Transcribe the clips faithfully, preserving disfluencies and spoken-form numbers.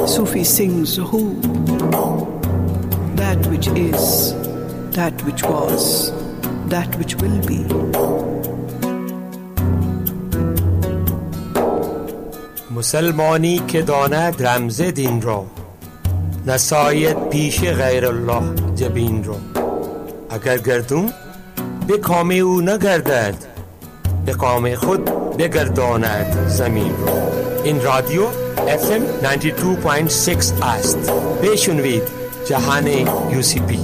Sufi sings who, that which is, that which was, that which will be. مسلمانی که داند رمز دین را، نساید پیش غیر الله جبین را. اگر گردون به کام او نگردد، به کام خود بگرداند زمین را. این رادیو اف ام نود و دو ممیز شش است. بشنوید جهان یو سی پی.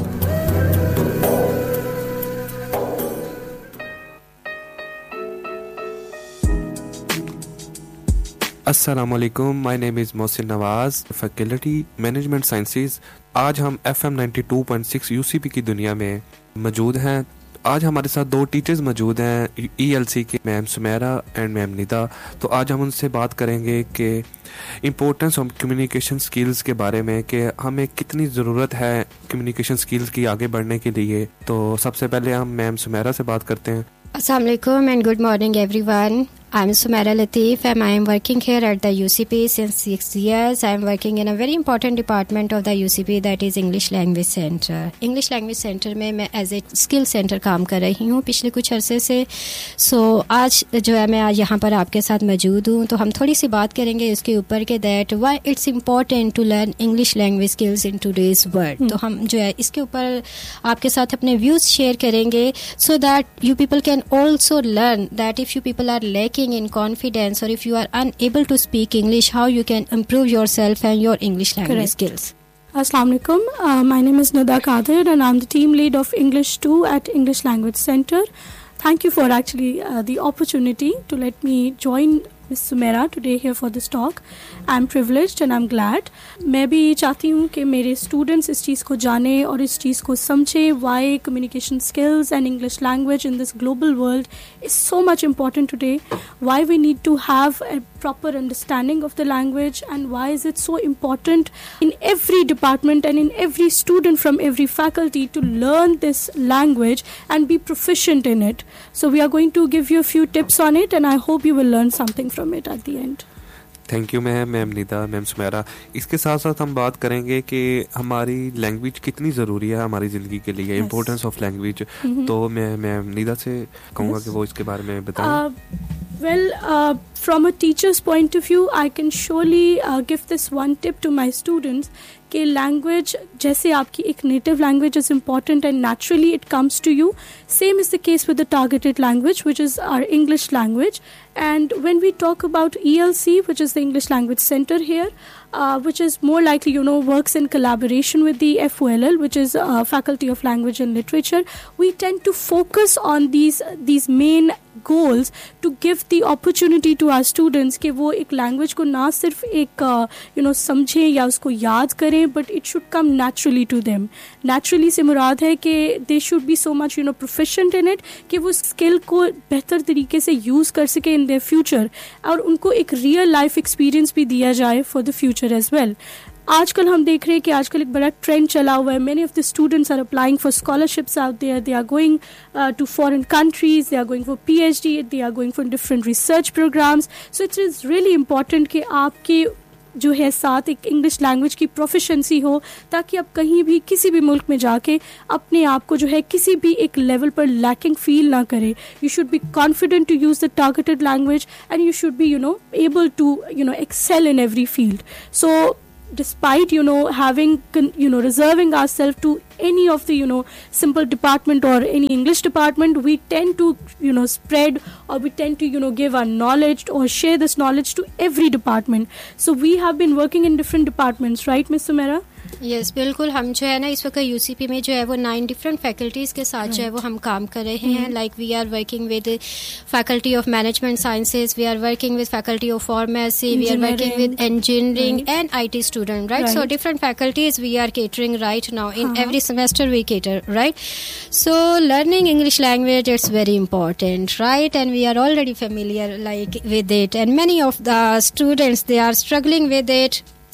अस्सलाम वालेकुम, my name is Mohsin Nawaz, faculty management sciences. आज हम F M ninety two point six UCP की दुनिया में मौजूद हैं। आज हमारे साथ दो टीचर्स मौजूद हैं, ईएलसी के ma'am Sumera and ma'am Nida. तो आज हम उनसे बात करेंगे कि इम्पोर्टेंस ऑफ कम्युनिकेशन स्किल्स के बारे में, कि हमें कितनी ज़रूरत है कम्युनिकेशन स्किल्स की आगे बढ़ने के लिए। तो सबसे पहले हम मैम सुमेरा से बात करते हैं। अस्सलाम वालेकुम and good morning everyone. I'm Sumaira Latif and I am working here at the U C P since six years. I am working in a very important department of the U C P, that is English Language Center. English Language Center में मैं as a skill center काम कर रही हूँ पिछले कुछ अरसे से। So आज जो है मैं आज यहाँ पर आपके साथ मौजूद हूँ, तो हम थोड़ी सी बात करेंगे इसके ऊपर के that why it's important to learn English language skills in today's world. hmm. तो हम जो है इसके ऊपर आपके साथ अपने views share करेंगे so that you people can also learn that if you people are lacking in confidence or if you are unable to speak English, how you can improve yourself and your English language Correct. skills. Assalamu alaikum. Uh, my name is Nida Qadir and I'm the team lead of English two at English Language Center. Thank you for actually uh, the opportunity to let me join Miss Sumaira today here for this talk. I'm privileged and I'm glad. मैं भी चाहती हूँ कि मेरे students इस चीज़ को जाने और इस चीज़ को समझे, why communication skills and English language in this global world is so much important today, why we need to have a proper understanding of the language, and why is it so important in every department and in every student from every faculty to learn this language and be proficient in it. So we are going to give you a few tips on it and I hope you will learn something from it at the end. Thank you ma'am ma'am Nida ma'am Sumera. इसके साथ साथ हम बात करेंगे कि हमारी language कितनी ज़रूरी है हमारी ज़िंदगी के लिए, इम्पोर्टेंस ऑफ लैंग्वेज। तो मैं मैम निदा से कहूँगा yes. कि वो इसके बारे में बताएं। Well from a teacher's point of view, I can surely uh, give this one tip to my students कि language जैसे आपकी एक native language is important and naturally it comes to you, same is the case with the targeted language, which is our English language. And when we talk about E L C, which is the English Language Center here, uh, which is more likely, you know, works in collaboration with the F O L L, which is uh, Faculty of Language and Literature, we tend to focus on these these main goals to give the opportunity to our students कि वो एक language को ना सिर्फ एक uh, you know समझें या उसको याद करें, but it should come naturally to them. Naturally से मुराद है कि they should be so much you know proficient in it कि वो skill को बेहतर तरीके से use कर सके in their future, और उनको एक real life experience भी दिया जाए for the future as well. आजकल हम देख रहे हैं कि आजकल एक बड़ा ट्रेंड चला हुआ है. Many of the students are applying for scholarships out there. They are going uh, to foreign countries. They are going for PhD. They are going for different research programs. So it is really important कि आपके जो है साथ एक English language की proficiency हो, ताकि आप कहीं भी किसी भी मुल्क में जाके अपने आप को जो है किसी भी एक लेवल पर लैकिंग फील ना करें. You should be confident to use the targeted language and you should be you know able to you know excel in every field. So despite you know having you know reserving ourselves to any of the you know simple department or any English department, we tend to you know spread or we tend to you know give our knowledge or share this knowledge to every department. So we have been working in different departments, right Miss Sumaira? Yes yes, बिल्कुल. हम जो है ना इस वक्त UCP में जो है वो नाइन डिफरेंट फैकल्टीज़ के साथ right. जो है वो हम काम कर रहे हैं. Like we are working with faculty of management sciences, we are working with faculty of pharmacy, we are working with engineering and IT student, right. So different faculties we are catering right now. In every semester we cater, right. So learning English language, it's very important, right, and we are already familiar like with it, and many of the students, they are struggling with it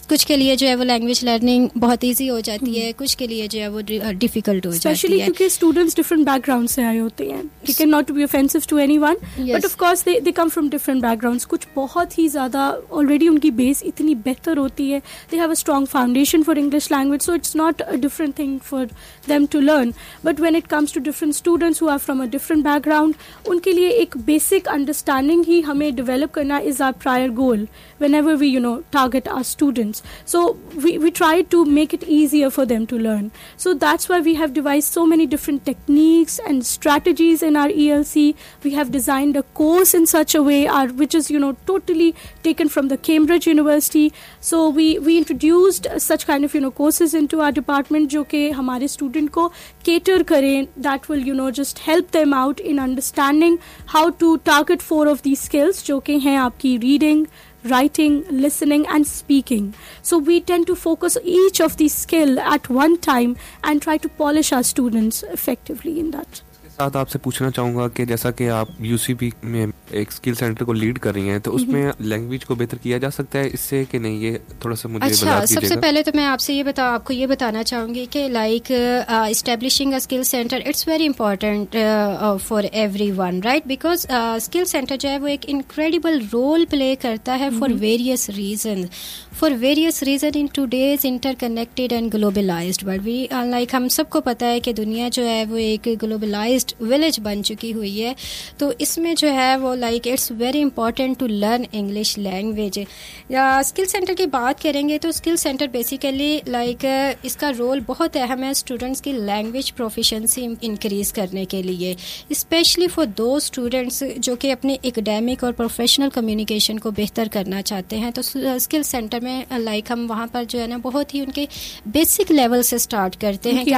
कुछ के लिए जो है वो language learning बहुत easy हो जाती है, कुछ के लिए जो है वो डिफिकल्ट हो जाती है, स्पेशली क्योंकि स्टूडेंट्स डिफरेंट बैकग्राउंड से आए होते हैं. You can not be offensive to anyone, but of course they they come from different backgrounds. कुछ बहुत ही ज़्यादा ऑलरेडी उनकी बेस इतनी बेहतर होती है, they have a strong foundation for English language, so it's not a different thing for them to learn. But when it comes to different students who are from a different background, उनके लिए एक basic understanding ही हमें develop करना is our prior goal whenever we you know target our students. So we we try to make it easier for them to learn. So that's why we have devised so many different techniques and strategies in our E L C. We have designed a course in such a way our, which is you know totally taken from the Cambridge University. So we we introduced such kind of you know courses into our department जो कि हमारे student को cater करें, that will you know just help them out in understanding how to target four of these skills जो कि हैं आपकी reading, writing, listening and speaking. So we tend to focus each of these skill at one time and try to polish our students effectively in that. साथ आपसे पूछना चाहूँगा कि जैसा कि आप यूसीपी में एक स्किल सेंटर को लीड कर रही हैं, तो उसमें लैंग्वेज को बेहतर किया जा सकता है इससे कि नहीं, ये थोड़ा सा मुझे अच्छा, बता दीजिएगा. सबसे पहले तो मैं आपसे ये बता आपको ये बताना चाहूँगी कि like establishing a skill centre it's very important for everyone, right, because skill centre जो है वो एक इनक्रेडिबल रोल प्ले करता है for various reason for various reason in today's interconnected and globalised world. We like हम सबको पता है कि दुनिया जो है वो एक ग्लोबलाइज्ड विलेज बन चुकी हुई है, तो इसमें जो है वो like it's very important to learn English language. Skill centre की बात करेंगे तो स्किल सेंटर बेसिकली लाइक इसका रोल बहुत अहम है स्टूडेंट्स की लैंग्वेज प्रोफिशेंसी इंक्रीज करने के लिए, स्पेशली फॉर दो स्टूडेंट्स जो कि अपने एकेडमिक और प्रोफेशनल कम्युनिकेशन को बेहतर करना चाहते हैं. तो स्किल सेंटर में लाइक हम वहाँ पर जो है ना बहुत ही उनके बेसिक लेवल से स्टार्ट करते हैं कि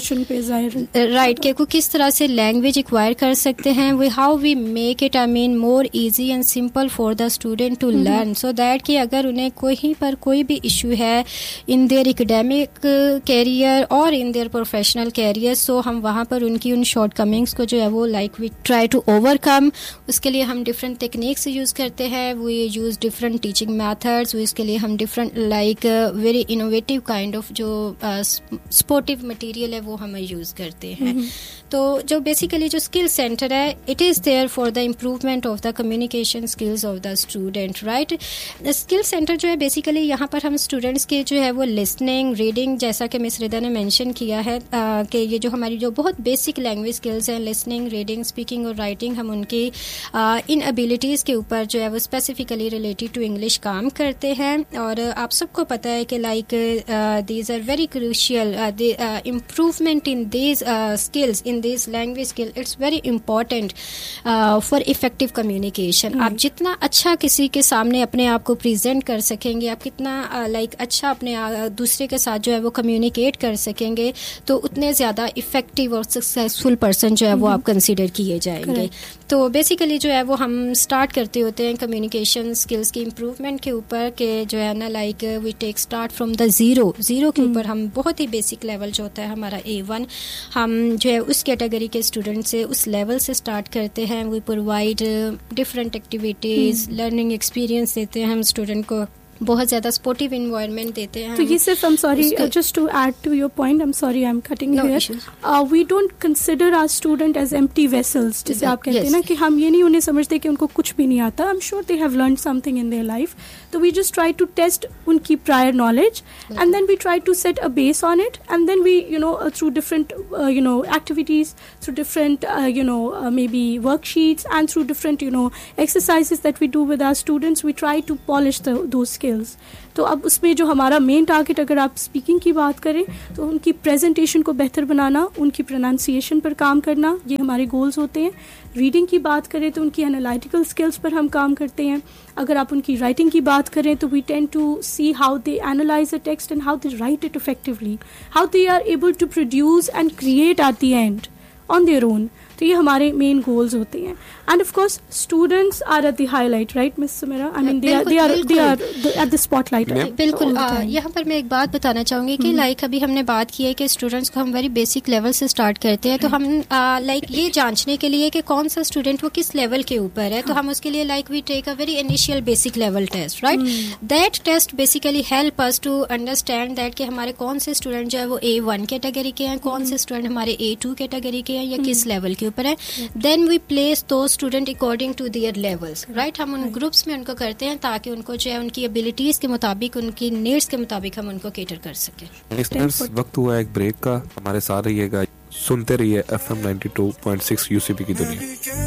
लाइक राइट के को किस तरह से लैंग्वेज एक्वायर कर सकते हैं, we how we make it I mean more easy and simple for the student to learn, so that कि अगर उन्हें कहीं पर कोई भी इशू है इन देयर एकेडमिक कैरियर और इन देयर प्रोफेशनल कैरियर, सो हम वहाँ पर उनकी उन शॉर्ट कमिंग्स को जो है वो like we try to overcome. उसके लिए हम डिफरेंट टेक्निक्स यूज़ करते हैं, we use different teaching methods, इसके लिए हम different like very innovative kind of जो सपोर्टिव मटेरियल है वो हम यूज़ करते हैं. तो जो बेसिकली जो स्किल सेंटर है it is there for the improvement of the communication skills of the student, right. Skill centre जो है बेसिकली यहाँ पर हम स्टूडेंट्स के जो है वो लिसनिंग, रीडिंग, जैसा कि मिस रिदा ने मेंशन किया है uh, कि ये जो हमारी जो बहुत बेसिक लैंग्वेज स्किल्स हैं लिसनिंग, रीडिंग, स्पीकिंग और राइटिंग, हम उनकी uh, इन एबिलिटीज़ के ऊपर जो है वो स्पेसिफिकली रिलेटेड टू इंग्लिश काम करते हैं. और uh, आप सबको पता है कि like these are very crucial improvement in these skills in this language skill, it's very important for effective communication. आप जितना अच्छा किसी के सामने अपने आप को प्रेजेंट कर सकेंगे, आप कितना लाइक uh, like, अच्छा अपने uh, दूसरे के साथ जो है वो कम्युनिकेट कर सकेंगे, तो उतने ज़्यादा इफेक्टिव और सक्सेसफुल पर्सन जो है वो आप कंसिडर किए जाएंगे. तो बेसिकली जो है वो हम स्टार्ट करते होते हैं कम्युनिकेशन स्किल्स की इम्प्रूवमेंट के ऊपर के जो है ना like we take start from the zero zero के ऊपर हम बहुत ही बेसिक लेवल जो होता है हमारा ए वन, हम जो है उस कैटेगरी के स्टूडेंट से उस लेवल से स्टार्ट करते हैं. We provide different activities, learning experience देते हैं हम स्टूडेंट को, बहुत ज़्यादा सपोर्टिव इन्वायरमेंट देते हैं. तो ये सिर्फ I am sorry just to add to your point, I am sorry I am cutting here, we don't consider our student as empty vessels, जैसे आप कहते हैं ना कि हम ये नहीं उन्हें समझते कि उनको कुछ भी नहीं आता. I am sure they have learn something in their life, तो we just try to test उनकी prior knowledge and then we try to set a base on it and then we you know through different you know activities, through different you know may be worksheets and through different you know exercises that we do with our students, we try to polish those skills. तो अब उसमें जो हमारा main target, अगर आप speaking की बात करें तो उनकी प्रेजेंटेशन को बेहतर बनाना, उनकी प्रोनाउंसिएशन पर काम करना, ये हमारे गोल्स होते हैं. रीडिंग की बात करें तो उनकी एनालिटिकल स्किल्स पर हम काम करते हैं. अगर आप उनकी राइटिंग की बात करें तो we tend to see how they analyse a text and how they right it effectively, how they are able to produce and create at the end on their own. तो ये हमारे मेन गोल्स होते हैं. End of course students are at the highlight, right miss Sumera? I mean they are they are they are at the spotlight. बिल्कुल. यहाँ पर मैं एक बात बताना चाहूँगी कि लाइक अभी हमने बात की है कि स्टूडेंट्स को हम वेरी बेसिक लेवल से स्टार्ट करते हैं, तो हम लाइक ये जांचने के लिए कि कौन सा स्टूडेंट वो किस लेवल के ऊपर है, तो हम उसके लिए like we take a very initial basic level test, right? That test basically help us to understand that कि हमारे कौन से स्टूडेंट जो है वो ए वन कैटेगरी के हैं, कौन से स्टूडेंट हमारे ए टू कैटेगरी के हैं या किस लेवल के ऊपर है. देन वी प्लेस दो student according to their levels, right? हम उन ग्रुप्स में उनको करते हैं ताकि उनको जो है उनकी एबिलिटीज के मुताबिक, उनकी नीड्स के मुताबिक हम उनको केटर कर सकें. लिसनर्स, वक्त हुआ एक ब्रेक का. हमारे साथ रहिएगा, सुनते रहिए F M ninety two point six UCP की दुनिया.